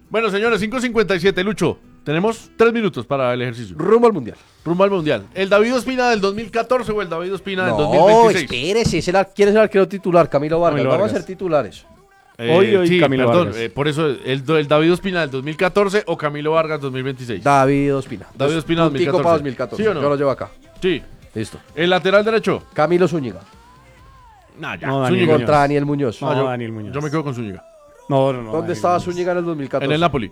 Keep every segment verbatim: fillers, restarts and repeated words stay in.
Bueno, señores, cinco cincuenta y siete, Lucho. Tenemos tres minutos para el ejercicio. Rumbo al Mundial. Rumbo al Mundial. ¿El David Ospina del dos mil catorce o el David Ospina del dos mil No, veintiséis? espérese. Es el ar- ¿Quién es el arquero titular? Camilo Vargas. Camilo Vamos Vargas. a ser titulares. Eh, Hoy, hoy, sí, Camilo perdón, Vargas. eh, por eso, el, el David Ospina del dos mil catorce o Camilo Vargas dos mil veintiséis. David Ospina. David Dos- Ospina puntico dos mil catorce. para dos mil catorce. ¿Sí o no? Yo lo llevo acá. Sí. Listo. El lateral derecho. Camilo Zúñiga. Nah, ya. No, Daniel Zúñiga. Muñoz. Contra Daniel Muñoz. No, yo, Daniel Muñoz. Yo me quedo con Zúñiga. No, no, no. ¿Dónde Daniel estaba Muñoz. Zúñiga en el dos mil catorce? En el Napoli.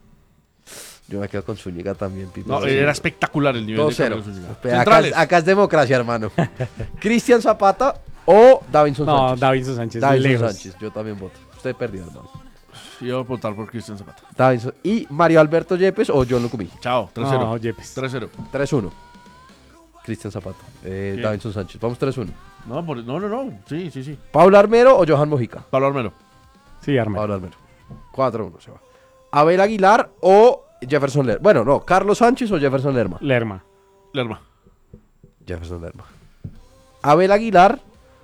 Yo me quedo con Zúñiga también, Pipe. No, Sí. era espectacular el nivel dos de cero. Camilo Zúñiga. Acá, Centrales. acá es democracia, hermano. Cristian Zapata o Davinson No, Sánchez. Davinson Sánchez. Davinson lejos. Sánchez. Yo también voto. Usted perdió, hermano. Sí, yo voy a votar por Cristian Zapata. Davinson. Y Mario Alberto Yepes o John Lucumí. Chao, tres cero. No, Yepes. tres cero. tres uno. Cristian Zapata. Eh, ¿Qué? Davinson Sánchez. Vamos tres uno. No, por- no, no, no. Sí, sí, sí. Pablo Armero o Johan Mojica. Pablo Armero. Sí, Armero. Pablo Armero. cuatro uno se va. Abel Aguilar o Jefferson Lerma. Bueno, no. Carlos Sánchez o Jefferson Lerma. Lerma. Lerma. Jefferson Lerma. Abel Aguilar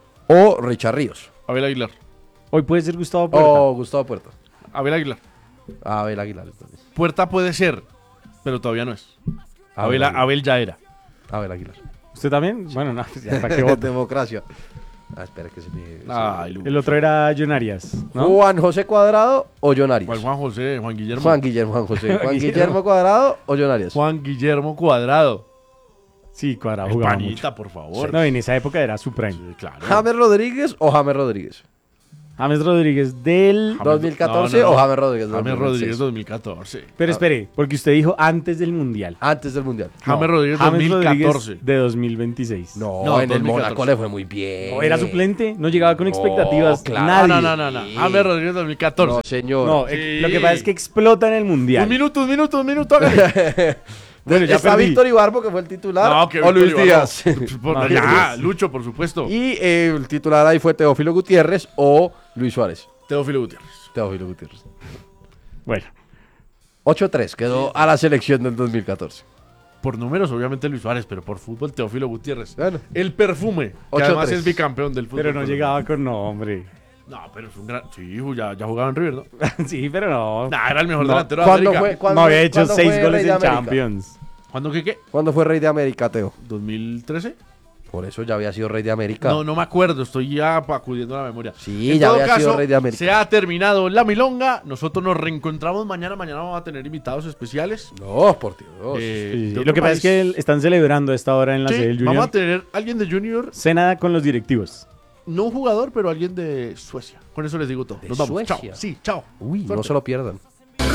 o Richard Ríos. Abel Aguilar. Hoy puede ser Gustavo Puerta. O Gustavo Puerta. Abel Aguilar. Abel Aguilar. entonces. Puerta puede ser, pero todavía no es. Abel, Aguilar. Abel ya era. Abel Aguilar. ¿Usted también? Bueno, no, pues ya para qué voto. Democracia. Ah, espera que se me... Ay, Lu. El otro era John Arias, ¿no? Juan José Cuadrado o John Arias. ¿Cuál Juan José? Juan Guillermo. Juan Guillermo, Juan José. Juan Guillermo. Guillermo Cuadrado o John Arias. Juan Guillermo Cuadrado. Sí, Cuadrado jugaba Panita, mucho. por favor. No, en esa época era su prime. Sí, claro. James Rodríguez o James Rodríguez. James Rodríguez del... James- dos mil catorce no, no, no. o James Rodríguez. James dos mil Rodríguez dieciséis. dos mil catorce. Pero espere, porque usted dijo antes del Mundial. Antes del Mundial. James No, Rodríguez James dos mil catorce. Rodríguez de dos mil veintiséis. No, No, en el dos mil Mónaco catorce. le fue muy bien. ¿O era suplente? No llegaba con expectativas. claro. Nadie. No, no, no, no, no. James Rodríguez dos mil catorce. No, señor. No, Sí. eh, lo que pasa es que explota en el Mundial. Un minuto, un minuto, un minuto, hágale. Bueno, ya Está perdí. Víctor Ibarbo, que fue el titular, No, que o Luis Víctor Díaz. Ibarbo. Por- No, ya, Luis. Lucho, por supuesto. Y eh, el titular ahí fue Teófilo Gutiérrez o Luis Suárez. Teófilo Gutiérrez. Teófilo Gutiérrez. Bueno, ocho tres quedó a la selección del dos mil catorce. Por números, obviamente Luis Suárez, pero por fútbol, Teófilo Gutiérrez. Bueno. El perfume, que ocho además tres. es bicampeón del fútbol. pero no colombiano. llegaba con nombre. No, pero es un gran. Sí, ya, ya jugaba en River, ¿no? Sí, pero no. Nah, era el mejor No. delantero de ¿Cuándo América. fue? ¿Cuándo- No había hecho cuándo seis fue goles Rey de en América? Champions. ¿Cuándo qué qué? ¿Cuándo fue Rey de América, Teo? ¿dos mil trece? Por eso ya había sido Rey de América. No, no me acuerdo, estoy ya acudiendo a la memoria. Sí, En ya todo había sido caso, Rey de América. se ha terminado la milonga. Nosotros nos reencontramos mañana. Mañana vamos a tener invitados especiales. No, por Dios. eh, Sí, sí, de sí. otro Lo que pasa país. es que el- están celebrando a esta hora en la Sí, sede del vamos Junior. a tener alguien de Junior, Cena con los directivos. no un jugador, pero alguien de Suecia. Con eso les digo todo. ¿De Nos vamos. Suecia? Chao. Sí, chao. Uy, no Suerte. se lo pierdan.